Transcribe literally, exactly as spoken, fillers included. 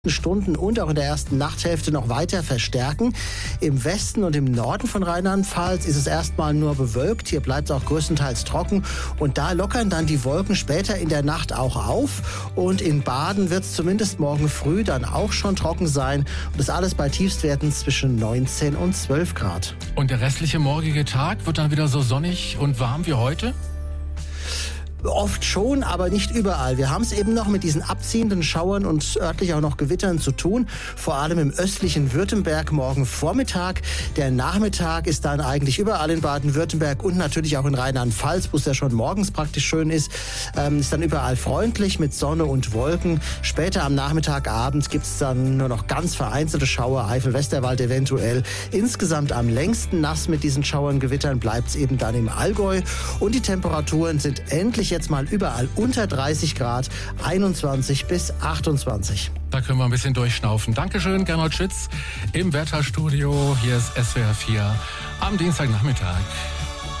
Stunden und auch in der ersten Nachthälfte noch weiter verstärken. Im Westen und im Norden von Rheinland-Pfalz ist es erstmal nur bewölkt. Hier bleibt es auch größtenteils trocken. Und da lockern dann die Wolken später in der Nacht auch auf. Und in Baden wird es zumindest morgen früh dann auch schon trocken sein. Und das alles bei Tiefstwerten zwischen neunzehn und zwölf Grad. Und der restliche morgige Tag wird dann wieder so sonnig und warm wie heute? Oft schon, aber nicht überall. Wir haben es eben noch mit diesen abziehenden Schauern und örtlich auch noch Gewittern zu tun. Vor allem im östlichen Württemberg morgen Vormittag. Der Nachmittag ist dann eigentlich überall in Baden-Württemberg und natürlich auch in Rheinland-Pfalz, wo es ja schon morgens praktisch schön ist. Ähm, ist dann überall freundlich mit Sonne und Wolken. Später am Nachmittagabend gibt es dann nur noch ganz vereinzelte Schauer, Eifel-Westerwald eventuell. Insgesamt am längsten nass mit diesen Schauern, Gewittern bleibt es eben dann im Allgäu. Und die Temperaturen sind endlich jetzt mal überall unter dreißig Grad, einundzwanzig bis achtundzwanzig. Da können wir ein bisschen durchschnaufen. Dankeschön, Gernot Schütz im Wetterstudio. Hier ist S W R vier am Dienstagnachmittag.